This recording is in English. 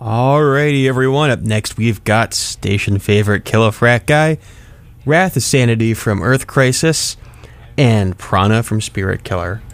Alrighty, everyone. Up next, we've got station favorite Kill Frat Guy, Wrath of Sanity from Earth Crisis, and Prana from Spirit Killer.